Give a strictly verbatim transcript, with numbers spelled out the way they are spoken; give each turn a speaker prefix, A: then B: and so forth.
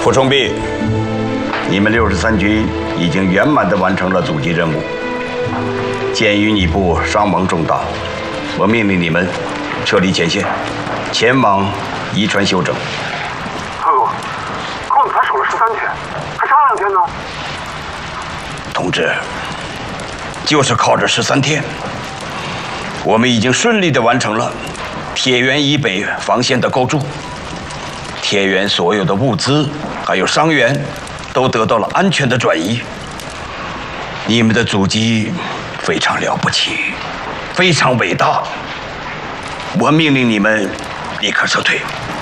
A: 蒲崇弼，你们六十三军已经圆满地完成了阻击任务。鉴于你部伤亡重大，我命令你们撤离前线，前往宜川休整。
B: 大哥，可我们才守了十三天，还差两天呢。
A: 同志，就是靠这十三天，我们已经顺利地完成了铁原以北防线的构筑。铁原所有的物资还有伤员都得到了安全的转移。你们的阻击非常了不起，非常伟大。我命令你们立刻撤退。